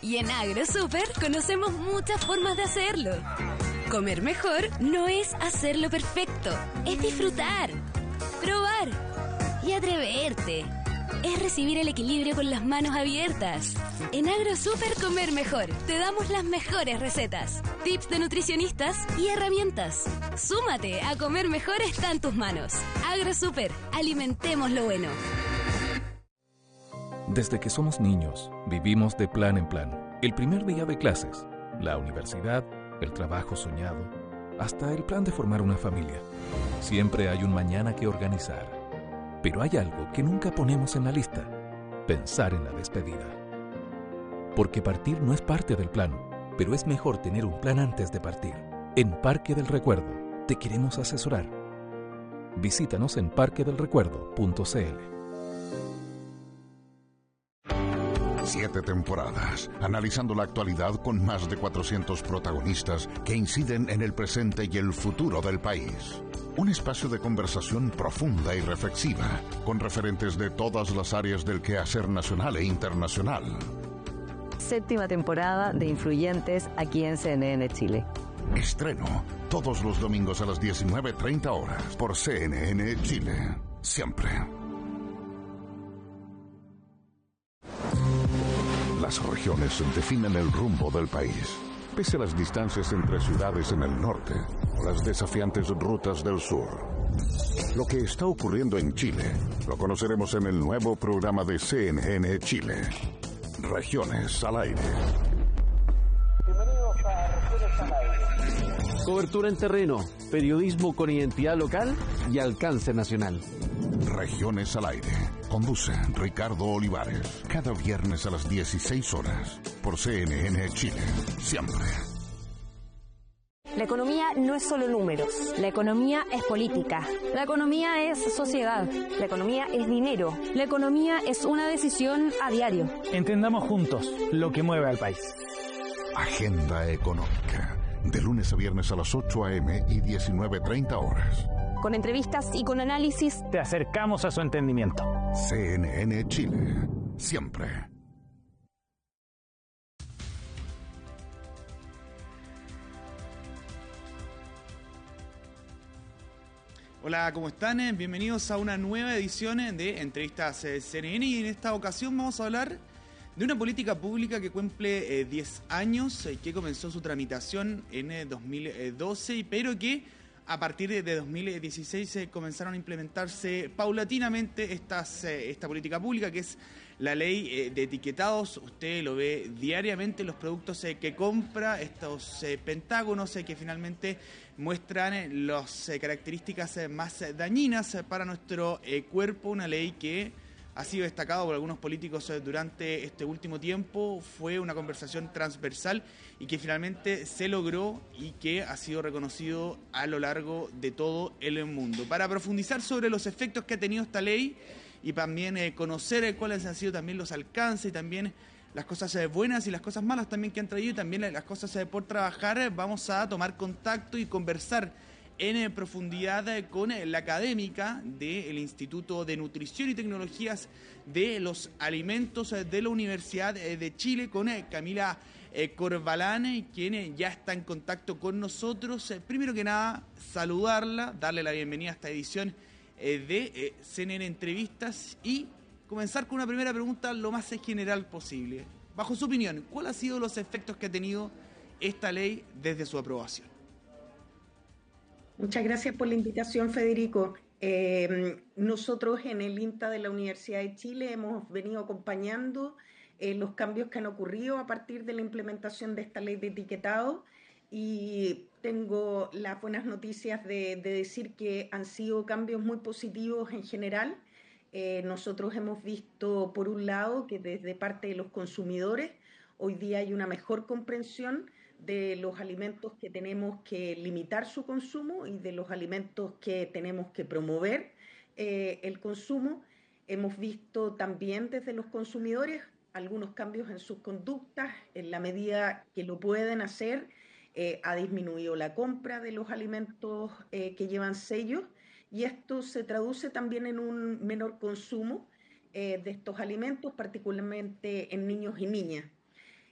Y en AgroSuper conocemos muchas formas de hacerlo. Comer mejor no es hacerlo perfecto, es disfrutar, probar y atreverte. Es recibir el equilibrio con las manos abiertas. En AgroSuper Comer Mejor te damos las mejores recetas, tips de nutricionistas y herramientas. Súmate a Comer Mejor, está en tus manos. AgroSuper, alimentemos lo bueno. Desde que somos niños, vivimos de plan en plan. El primer día de clases, la universidad, el trabajo soñado, hasta el plan de formar una familia. Siempre hay un mañana que organizar. Pero hay algo que nunca ponemos en la lista: pensar en la despedida. Porque partir no es parte del plan, pero es mejor tener un plan antes de partir. En Parque del Recuerdo te queremos asesorar. Visítanos en parquedelrecuerdo.cl. 7 temporadas, analizando la actualidad con más de 400 protagonistas que inciden en el presente y el futuro del país. Un espacio de conversación profunda y reflexiva, con referentes de todas las áreas del quehacer nacional e internacional. 7ª temporada de Influyentes aquí en CNN Chile. Estreno todos los domingos a las 19:30 horas por CNN Chile. Siempre. Las regiones definen el rumbo del país. Pese a las distancias entre ciudades en el norte o las desafiantes rutas del sur. Lo que está ocurriendo en Chile lo conoceremos en el nuevo programa de CNN Chile. Regiones al aire. Bienvenidos a Regiones al aire. Cobertura en terreno, periodismo con identidad local y alcance nacional. Regiones al aire. Conduce Ricardo Olivares. Cada viernes a las 16 horas por CNN Chile. Siempre. La economía no es solo números. La economía es política. La economía es sociedad. La economía es dinero. La economía es una decisión a diario. Entendamos juntos lo que mueve al país. Agenda Económica. De lunes a viernes a las 8 a.m. y 19:30 horas. Con entrevistas y con análisis. Te acercamos a su entendimiento. CNN Chile. Siempre. Hola, ¿cómo están? Bienvenidos a una nueva edición de Entrevistas CNN, y en esta ocasión vamos a hablar de una política pública que cumple 10 años, que comenzó su tramitación en 2012, pero que a partir de 2016 comenzaron a implementarse paulatinamente esta política pública, que es la ley de etiquetados. Usted lo ve diariamente, los productos que compra, estos pentágonos que finalmente muestran las características más dañinas para nuestro cuerpo. Una ley que ha sido destacado por algunos políticos durante este último tiempo. Fue una conversación transversal y que finalmente se logró y que ha sido reconocido a lo largo de todo el mundo. Para profundizar sobre los efectos que ha tenido esta ley y también conocer cuáles han sido también los alcances y también las cosas buenas y las cosas malas también que han traído, y también las cosas por trabajar, vamos a tomar contacto y conversar en profundidad con la académica del Instituto de Nutrición y Tecnologías de los Alimentos de la Universidad de Chile, con Camila Corbalán, quien ya está en contacto con nosotros. Primero que nada, saludarla, darle la bienvenida a esta edición de CNN Entrevistas y comenzar con una primera pregunta lo más general posible. Bajo su opinión, ¿cuáles han sido los efectos que ha tenido esta ley desde su aprobación? Muchas gracias por la invitación, Federico. Nosotros en el INTA de la Universidad de Chile hemos venido acompañando los cambios que han ocurrido a partir de la implementación de esta ley de etiquetado, y tengo las buenas noticias de decir que han sido cambios muy positivos en general. Nosotros hemos visto, por un lado, que desde parte de los consumidores hoy día hay una mejor comprensión de los alimentos que tenemos que limitar su consumo y de los alimentos que tenemos que promover el consumo. Hemos visto también desde los consumidores algunos cambios en sus conductas. En la medida que lo pueden hacer, ha disminuido la compra de los alimentos que llevan sellos, y esto se traduce también en un menor consumo de estos alimentos, particularmente en niños y niñas.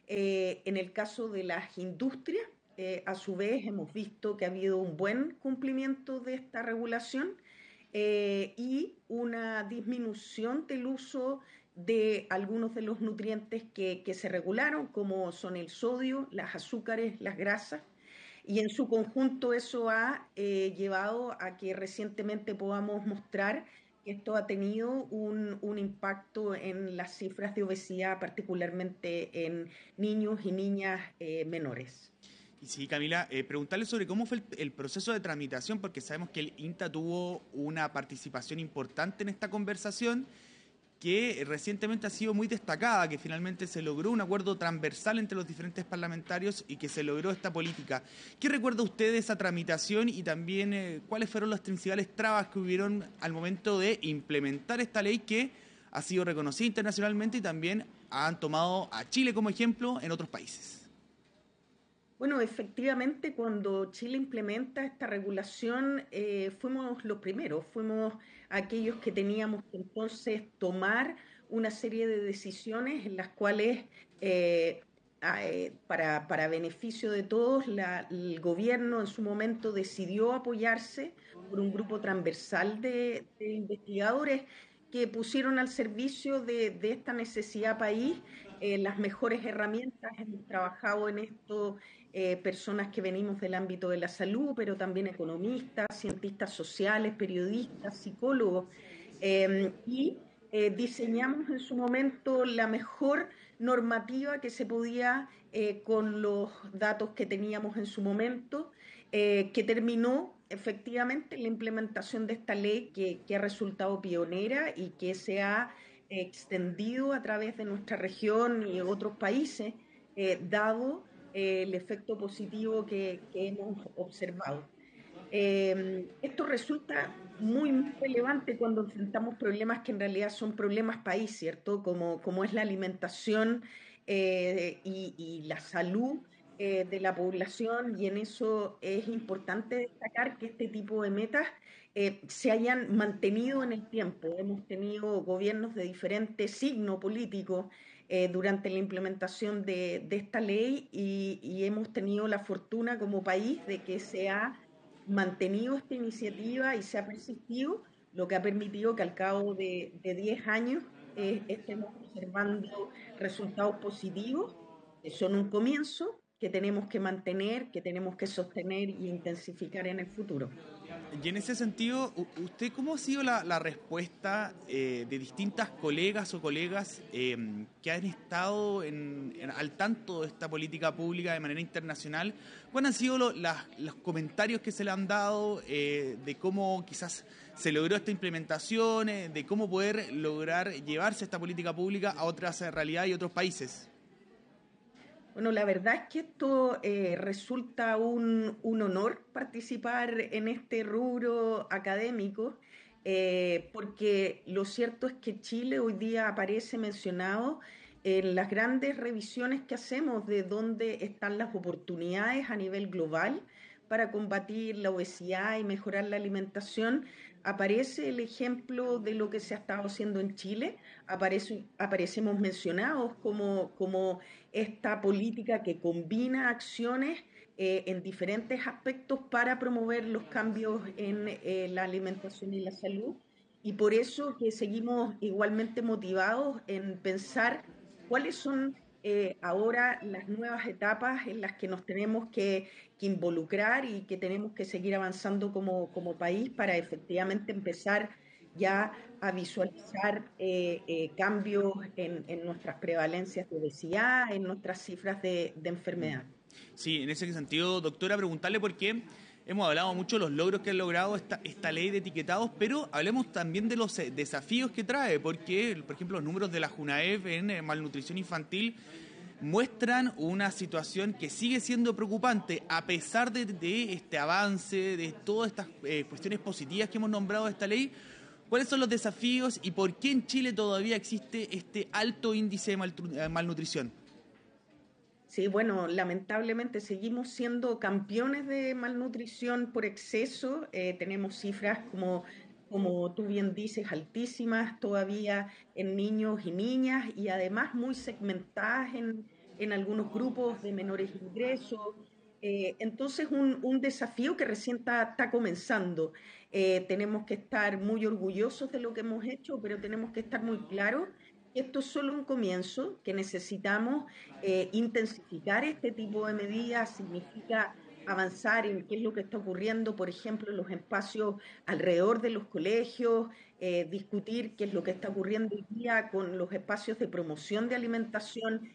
En el caso de las industrias, a su vez hemos visto que ha habido un buen cumplimiento de esta regulación y una disminución del uso de algunos de los nutrientes que se regularon, como son el sodio, las azúcares, las grasas, y en su conjunto eso ha llevado a que recientemente podamos mostrar que esto ha tenido un impacto en las cifras de obesidad, particularmente en niños y niñas menores. Y sí, Camila, preguntarle sobre cómo fue el proceso de tramitación, porque sabemos que el INTA tuvo una participación importante en esta conversación, que recientemente ha sido muy destacada, que finalmente se logró un acuerdo transversal entre los diferentes parlamentarios y que se logró esta política. ¿Qué recuerda usted de esa tramitación y también cuáles fueron las principales trabas que hubieron al momento de implementar esta ley que ha sido reconocida internacionalmente y también han tomado a Chile como ejemplo en otros países? Bueno, efectivamente, cuando Chile implementa esta regulación, fuimos los primeros, fuimos aquellos que teníamos que entonces tomar una serie de decisiones en las cuales, para beneficio de todos, el gobierno en su momento decidió apoyarse por un grupo transversal de investigadores que pusieron al servicio de esta necesidad país las mejores herramientas. Hemos trabajado en esto personas que venimos del ámbito de la salud, pero también economistas, cientistas sociales, periodistas, psicólogos, y diseñamos en su momento la mejor normativa que se podía con los datos que teníamos en su momento, que terminó efectivamente la implementación de esta ley que ha resultado pionera y que se ha extendido a través de nuestra región y otros países, dado el efecto positivo que hemos observado. Esto resulta muy relevante cuando enfrentamos problemas que en realidad son problemas país, ¿cierto? Como es la alimentación y la salud de la población, y en eso es importante destacar que este tipo de metas se hayan mantenido en el tiempo. Hemos tenido gobiernos de diferente signo político durante la implementación de esta ley y hemos tenido la fortuna como país de que se ha mantenido esta iniciativa y se ha persistido, lo que ha permitido que al cabo de 10 años estemos observando resultados positivos, que son un comienzo, que tenemos que mantener, que tenemos que sostener y intensificar en el futuro. Y en ese sentido, ¿usted cómo ha sido la respuesta de distintas colegas o colegas que han estado al tanto de esta política pública de manera internacional? ¿Cuáles han sido los comentarios que se le han dado de cómo quizás se logró esta implementación, de cómo poder lograr llevarse esta política pública a otras realidades y otros países? Bueno, la verdad es que esto resulta un honor participar en este rubro académico, porque lo cierto es que Chile hoy día aparece mencionado en las grandes revisiones que hacemos de dónde están las oportunidades a nivel global para combatir la obesidad y mejorar la alimentación. Aparece el ejemplo de lo que se ha estado haciendo en Chile, aparecemos mencionados como esta política que combina acciones en diferentes aspectos para promover los cambios en la alimentación y la salud, y por eso que seguimos igualmente motivados en pensar cuáles son ahora las nuevas etapas en las que nos tenemos que involucrar y que tenemos que seguir avanzando como país para efectivamente empezar ya a visualizar cambios en nuestras prevalencias de obesidad, en nuestras cifras de enfermedad. Sí, en ese sentido, doctora, preguntarle por qué hemos hablado mucho de los logros que ha logrado esta ley de etiquetados, pero hablemos también de los desafíos que trae, porque, por ejemplo, los números de la Junaef en malnutrición infantil muestran una situación que sigue siendo preocupante, a pesar de este avance, de todas estas cuestiones positivas que hemos nombrado de esta ley. ¿Cuáles son los desafíos y por qué en Chile todavía existe este alto índice de malnutrición? Sí, bueno, lamentablemente seguimos siendo campeones de malnutrición por exceso. Tenemos cifras, como tú bien dices, altísimas todavía en niños y niñas, y además muy segmentadas en en algunos grupos de menores ingresos. Entonces, un desafío que recién está comenzando. Tenemos que estar muy orgullosos de lo que hemos hecho, pero tenemos que estar muy claros que esto es solo un comienzo, que necesitamos intensificar este tipo de medidas. Significa avanzar en qué es lo que está ocurriendo, por ejemplo, en los espacios alrededor de los colegios, discutir qué es lo que está ocurriendo hoy día con los espacios de promoción de alimentación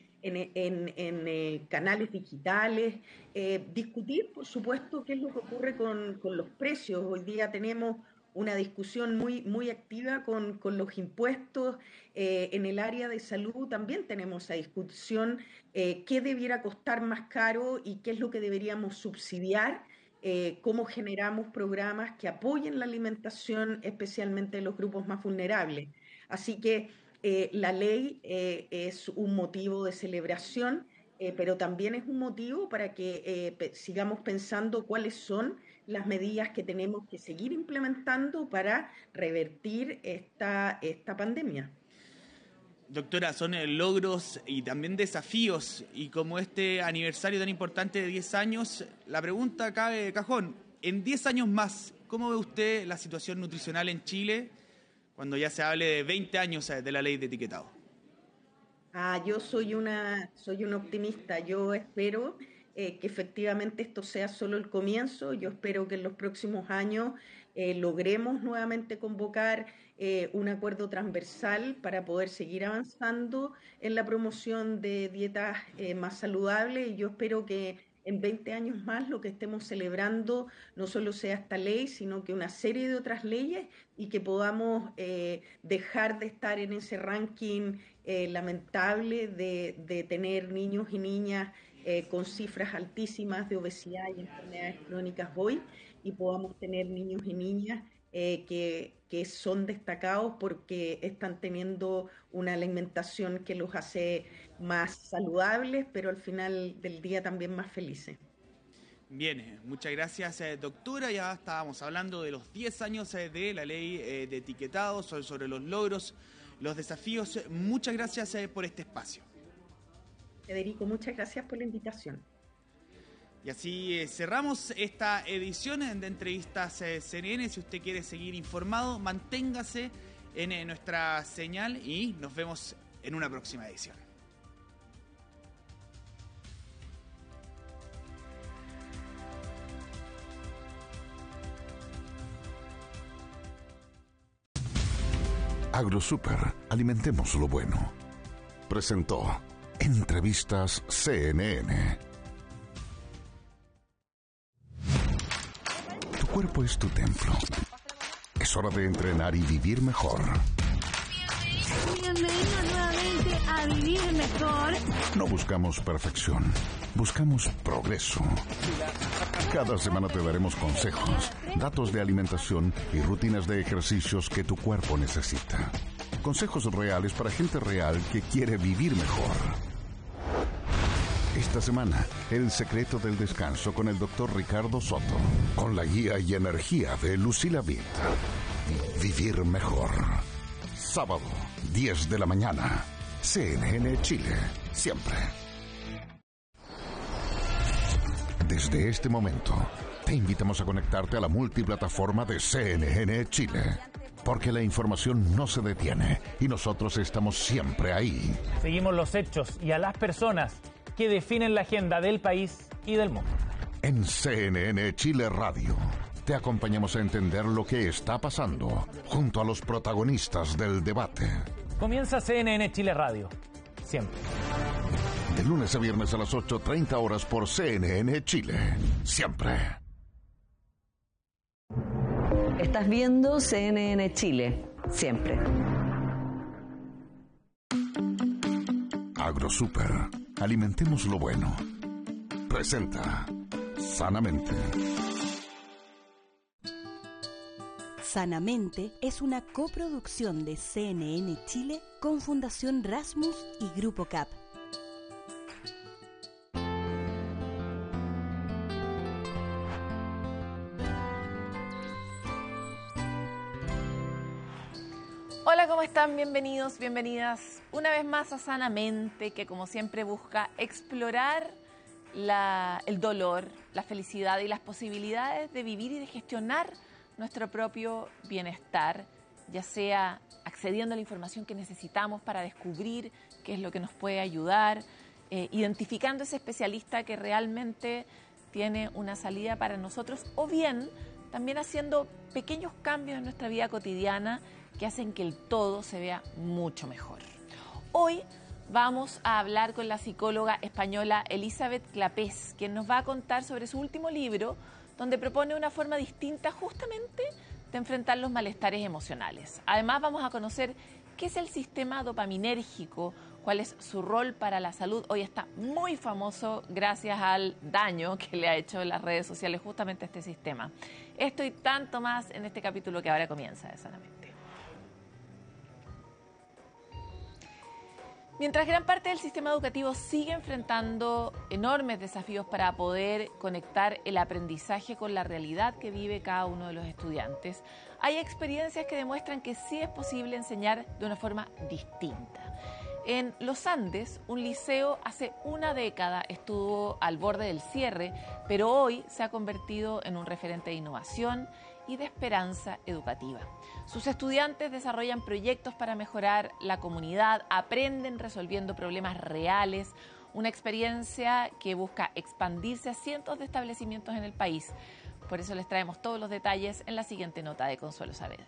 en canales digitales, discutir, por supuesto, qué es lo que ocurre con los precios. Hoy día tenemos una discusión muy activa con los impuestos. En el área de salud también tenemos esa discusión, qué debiera costar más caro y qué es lo que deberíamos subsidiar, cómo generamos programas que apoyen la alimentación, especialmente de los grupos más vulnerables. Así que la ley es un motivo de celebración, pero también es un motivo para que sigamos pensando cuáles son las medidas que tenemos que seguir implementando para revertir esta pandemia. Doctora, son logros y también desafíos, y como este aniversario tan importante de 10 años, la pregunta cabe de cajón. En 10 años más, ¿cómo ve usted la situación nutricional en Chile cuando ya se hable de 20 años de la ley de etiquetado? Yo soy una optimista. Yo espero que efectivamente esto sea solo el comienzo. Yo espero que en los próximos años logremos nuevamente convocar un acuerdo transversal para poder seguir avanzando en la promoción de dietas más saludables, y yo espero que en 20 años más lo que estemos celebrando no solo sea esta ley, sino que una serie de otras leyes, y que podamos dejar de estar en ese ranking lamentable de tener niños y niñas con cifras altísimas de obesidad y enfermedades crónicas hoy, y podamos tener niños y niñas que son destacados porque están teniendo una alimentación que los hace más saludables, pero al final del día también más felices. Bien, muchas gracias, doctora. Ya estábamos hablando de los 10 años de la ley de etiquetado, sobre los logros, los desafíos. Muchas gracias por este espacio. Federico, muchas gracias por la invitación. Y así cerramos esta edición de Entrevistas CNN. Si usted quiere seguir informado, manténgase en nuestra señal y nos vemos en una próxima edición. AgroSuper, alimentemos lo bueno. Presentó Entrevistas CNN. Tu cuerpo es tu templo. Es hora de entrenar y vivir mejor. Bienvenido nuevamente a Vivir Mejor. No buscamos perfección, buscamos progreso. Cada semana te daremos consejos, datos de alimentación y rutinas de ejercicios que tu cuerpo necesita. Consejos reales para gente real que quiere vivir mejor. Esta semana, el secreto del descanso con el Dr. Ricardo Soto, con la guía y energía de Lucila Vitt. Vivir mejor. Sábado, 10 de la mañana. CNN Chile, siempre. Desde este momento, te invitamos a conectarte a la multiplataforma de CNN Chile, porque la información no se detiene y nosotros estamos siempre ahí. Seguimos los hechos y a las personas que definen la agenda del país y del mundo. En CNN Chile Radio, te acompañamos a entender lo que está pasando junto a los protagonistas del debate. Comienza CNN Chile Radio, siempre. De lunes a viernes a las 8:30 horas por CNN Chile, siempre. Estás viendo CNN Chile, siempre. AgroSuper, alimentemos lo bueno. Presenta Sanamente. Sanamente es una coproducción de CNN Chile con Fundación Rasmus y Grupo CAP. Hola, ¿cómo están? Bienvenidos, bienvenidas una vez más a Sanamente, que como siempre busca explorar el dolor, la felicidad y las posibilidades de vivir y de gestionar nuestro propio bienestar, ya sea accediendo a la información que necesitamos para descubrir qué es lo que nos puede ayudar, identificando ese especialista que realmente tiene una salida para nosotros, o bien también haciendo pequeños cambios en nuestra vida cotidiana que hacen que el todo se vea mucho mejor. Hoy vamos a hablar con la psicóloga española Elizabeth Clapés, quien nos va a contar sobre su último libro, donde propone una forma distinta justamente de enfrentar los malestares emocionales. Además, vamos a conocer qué es el sistema dopaminérgico, cuál es su rol para la salud. Hoy está muy famoso gracias al daño que le ha hecho en las redes sociales justamente a este sistema. Esto y tanto más en este capítulo que ahora comienza de Sanamente. Mientras gran parte del sistema educativo sigue enfrentando enormes desafíos para poder conectar el aprendizaje con la realidad que vive cada uno de los estudiantes, hay experiencias que demuestran que sí es posible enseñar de una forma distinta. En Los Andes, un liceo hace una década estuvo al borde del cierre, pero hoy se ha convertido en un referente de innovación y de esperanza educativa. Sus estudiantes desarrollan proyectos para mejorar la comunidad, aprenden resolviendo problemas reales, una experiencia que busca expandirse a cientos de establecimientos en el país. Por eso les traemos todos los detalles en la siguiente nota de Consuelo Saavedra.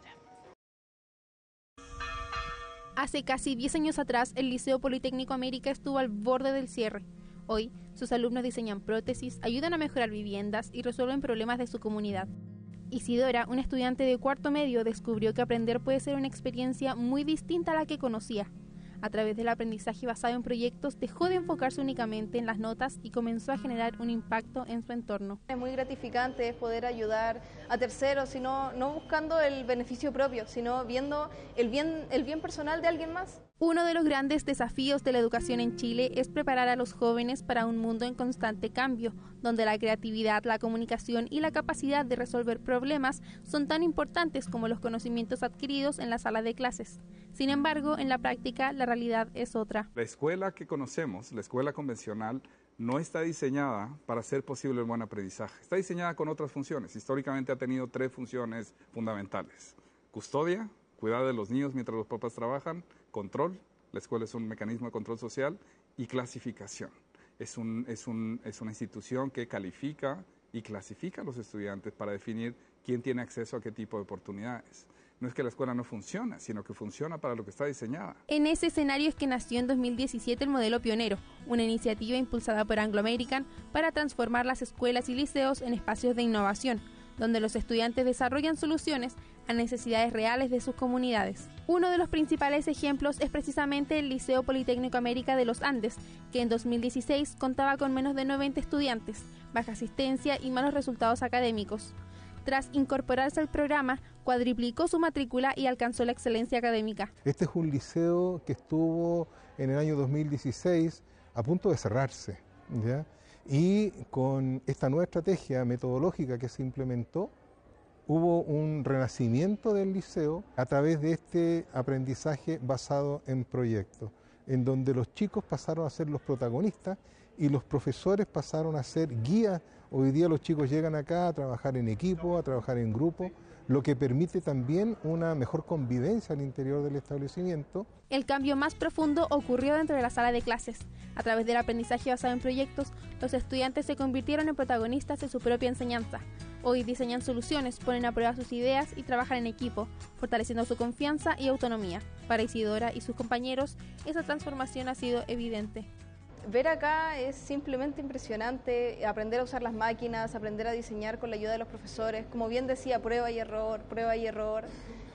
Hace casi 10 años atrás, el Liceo Politécnico América estuvo al borde del cierre. Hoy, sus alumnos diseñan prótesis, ayudan a mejorar viviendas y resuelven problemas de su comunidad. Isidora, una estudiante de cuarto medio, descubrió que aprender puede ser una experiencia muy distinta a la que conocía. A través del aprendizaje basado en proyectos, dejó de enfocarse únicamente en las notas y comenzó a generar un impacto en su entorno. Es muy gratificante poder ayudar a terceros, no buscando el beneficio propio, sino viendo el bien personal de alguien más. Uno de los grandes desafíos de la educación en Chile es preparar a los jóvenes para un mundo en constante cambio, donde la creatividad, la comunicación y la capacidad de resolver problemas son tan importantes como los conocimientos adquiridos en la sala de clases. Sin embargo, en la práctica, la realidad es otra. La escuela que conocemos, la escuela convencional, no está diseñada para hacer posible el buen aprendizaje. Está diseñada con otras funciones. Históricamente ha tenido 3 funciones fundamentales: custodia, cuidar de los niños mientras los papás trabajan; control, la escuela es un mecanismo de control social; y clasificación. Es una institución que califica y clasifica a los estudiantes para definir quién tiene acceso a qué tipo de oportunidades. No es que la escuela no funciona, sino que funciona para lo que está diseñada. En ese escenario es que nació en 2017 el modelo Pionero, una iniciativa impulsada por Anglo American para transformar las escuelas y liceos en espacios de innovación, donde los estudiantes desarrollan soluciones a necesidades reales de sus comunidades. Uno de los principales ejemplos es precisamente el Liceo Politécnico América de Los Andes, que en 2016 contaba con menos de 90 estudiantes, baja asistencia y malos resultados académicos. Tras incorporarse al programa, cuadriplicó su matrícula y alcanzó la excelencia académica. Este es un liceo que estuvo en el año 2016 a punto de cerrarse, ¿ya? Y con esta nueva estrategia metodológica que se implementó, hubo un renacimiento del liceo a través de este aprendizaje basado en proyectos, en donde los chicos pasaron a ser los protagonistas y los profesores pasaron a ser guías. Hoy día los chicos llegan acá a trabajar en equipo, a trabajar en grupo, lo que permite también una mejor convivencia al interior del establecimiento. El cambio más profundo ocurrió dentro de la sala de clases. A través del aprendizaje basado en proyectos, los estudiantes se convirtieron en protagonistas de su propia enseñanza. Hoy diseñan soluciones, ponen a prueba sus ideas y trabajan en equipo, fortaleciendo su confianza y autonomía. Para Isidora y sus compañeros, esa transformación ha sido evidente. Ver acá es simplemente impresionante, aprender a usar las máquinas, aprender a diseñar con la ayuda de los profesores. Como bien decía, prueba y error.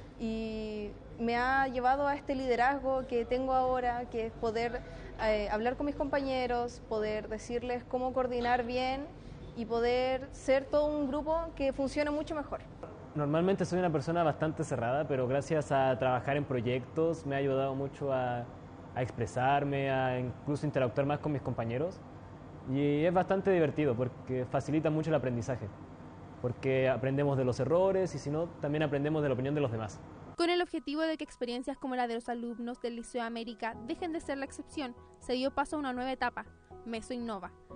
Y me ha llevado a este liderazgo que tengo ahora, que es poder hablar con mis compañeros, poder decirles cómo coordinar bien y poder ser todo un grupo que funcione mucho mejor. Normalmente soy una persona bastante cerrada, pero gracias a trabajar en proyectos me ha ayudado mucho a expresarme, a incluso interactuar más con mis compañeros, y es bastante divertido porque facilita mucho el aprendizaje, porque aprendemos de los errores y si no, también aprendemos de la opinión de los demás. Con el objetivo de que experiencias como la de los alumnos del Liceo América dejen de ser la excepción, se dio paso a una nueva etapa, Meso Innova,